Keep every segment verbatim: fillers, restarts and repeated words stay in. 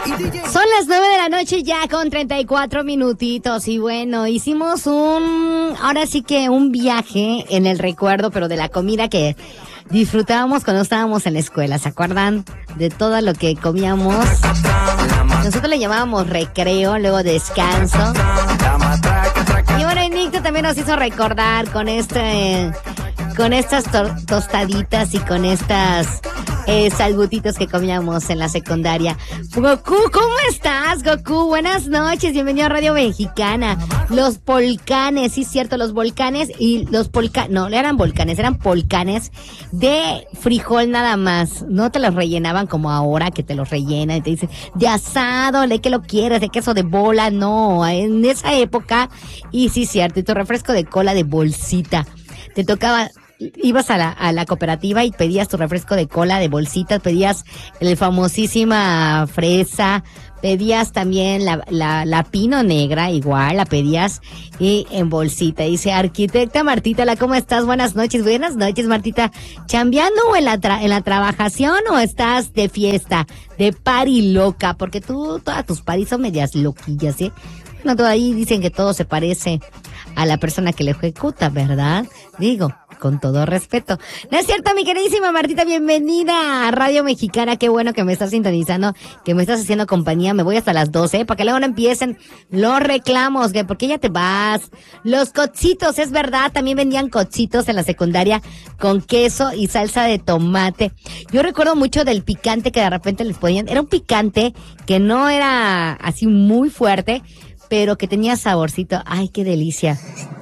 Son las nueve de la noche ya con treinta y cuatro minutitos y bueno, hicimos un, ahora sí que un viaje en el recuerdo, pero de la comida que disfrutábamos cuando estábamos en la escuela, ¿se acuerdan? De todo lo que comíamos. Nosotros le llamábamos recreo, luego descanso. Y ahora Nicto también nos hizo recordar con este, con estas to- tostaditas y con estas eh, salbutitos que comíamos en la secundaria. Goku, ¿cómo estás, Goku? Buenas noches, bienvenido a Radio Mexicana. Los volcanes, sí, cierto, los volcanes y los polcanes, no, no eran volcanes, eran polcanes de frijol nada más. No te los rellenaban como ahora que te los rellenan y te dicen de asado, de qué lo quieres, de queso de bola, no. En esa época, y sí, cierto, y tu refresco de cola de bolsita. Te tocaba, ibas a la, a la cooperativa y pedías tu refresco de cola de bolsitas, pedías el famosísima fresa, pedías también la, la, la pino negra, igual, la pedías y en bolsita. Dice, arquitecta Martita, ¿la cómo estás? Buenas noches, buenas noches, Martita. ¿Chambeando o en la, tra- en la trabajación o estás de fiesta, de party loca? Porque tú, todas tus paris son medias loquillas, ¿eh? No, todo ahí dicen que todo se parece a la persona que lo ejecuta, ¿verdad? Digo, con todo respeto. No es cierto, mi queridísima Martita, bienvenida a Radio Mexicana. Qué bueno que me estás sintonizando, que me estás haciendo compañía. Me voy hasta las doce, ¿eh? Para que luego no empiecen los reclamos, que porque ya te vas. Los cochitos, es verdad, también vendían cochitos en la secundaria con queso y salsa de tomate. Yo recuerdo mucho del picante que de repente les ponían. Era un picante que no era así muy fuerte, pero que tenía saborcito. ¡Ay, qué delicia!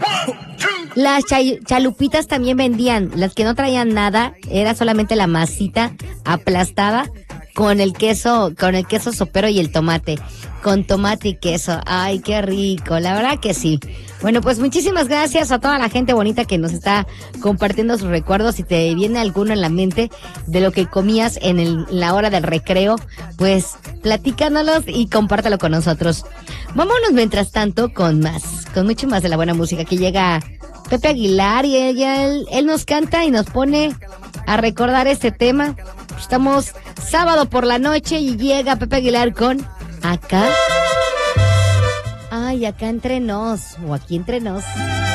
Las chay- chalupitas también vendían. Las que no traían nada, era solamente la masita aplastada con el queso, con el queso sopero y el tomate. Con tomate y queso. ¡Ay, qué rico! La verdad que sí. Bueno, pues muchísimas gracias a toda la gente bonita que nos está compartiendo sus recuerdos. Si te viene alguno en la mente de lo que comías en, el, en la hora del recreo, pues platícanos y compártelo con nosotros. Vámonos mientras tanto con más, con mucho más de la buena música que llega Pepe Aguilar y ella, él, él nos canta y nos pone a recordar este tema. Estamos sábado por la noche y llega Pepe Aguilar con Acá. Ay, acá entre nos, o aquí entre nos.